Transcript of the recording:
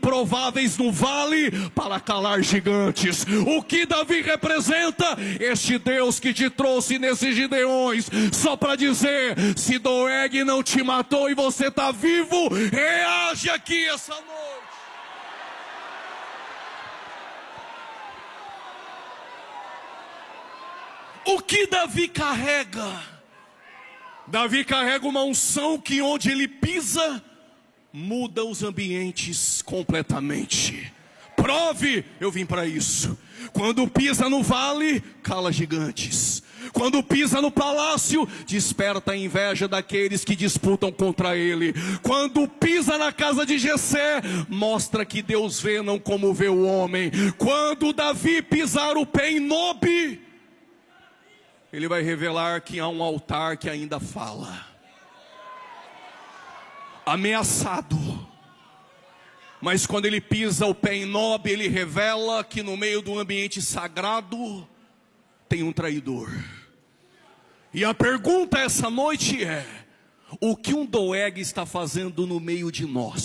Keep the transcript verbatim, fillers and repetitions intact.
prováveis no vale para calar gigantes. O que Davi representa? Este Deus que te trouxe nesses Gideões, só para dizer: se Doeg não te matou e você está vivo, reage aqui essa noite. O que Davi carrega? Davi carrega uma unção que onde ele pisa, muda os ambientes completamente. Prove, eu vim para isso. Quando pisa no vale, cala gigantes. Quando pisa no palácio, desperta a inveja daqueles que disputam contra ele. Quando pisa na casa de Jessé, mostra que Deus vê não como vê o homem. Quando Davi pisar o pé em Nobe, ele vai revelar que há um altar que ainda fala. Ameaçado, mas quando ele pisa o pé em Nobe, ele revela que no meio do ambiente sagrado tem um traidor. E a pergunta essa noite é: o que um Doeg está fazendo no meio de nós?